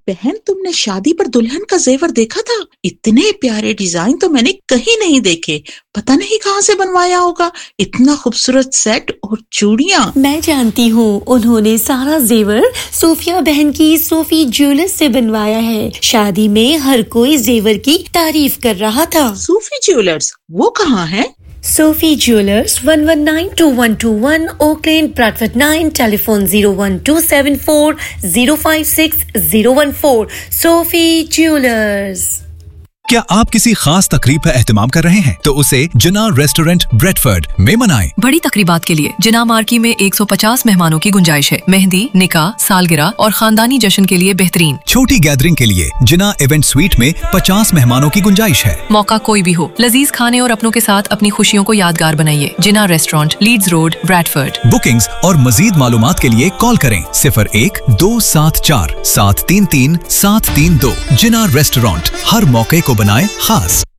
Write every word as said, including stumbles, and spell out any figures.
बहन, तुमने शादी पर दुल्हन का जेवर देखा था? इतने प्यारे डिजाइन तो मैंने कहीं नहीं देखे। पता नहीं कहाँ से बनवाया होगा। इतना खूबसूरत सेट और चूड़ियां। मैं जानती हूँ, उन्होंने सारा जेवर सोफिया बहन की सोफी ज्वेलर्स से बनवाया है। शादी में हर कोई जेवर की तारीफ कर रहा था। सोफी ज्वेलर्स, वो कहाँ है? Sophie Jewelers, one one nine two one two one, Oak Lane, Bradford nine, telephone zero one two seven four zero five six zero one four. Sophie Jewelers. क्या आप किसी खास तकरीब का एहतमाम कर रहे हैं तो उसे जिना रेस्टोरेंट ब्रेडफोर्ड में मनाएं। बड़ी तकरीबात के लिए जिना मार्की में एक सौ पचास मेहमानों की गुंजाइश है। मेहंदी, निकाह, सालगिरह और खानदानी जश्न के लिए बेहतरीन। छोटी गैदरिंग के लिए जिना इवेंट स्वीट में पचास मेहमानों की गुंजाइश है। मौका कोई भी हो, लजीज खाने और अपनों के साथ अपनी खुशियों को यादगार बनाइए। जिना restaurant, Leeds road, Bradford. Bookings और मजीद मालूमात के लिए कॉल करें सिफर एक दो सात चार सात तीन तीन सात तीन दो। जिना रेस्टोरेंट, हर मौके को बनाए खास।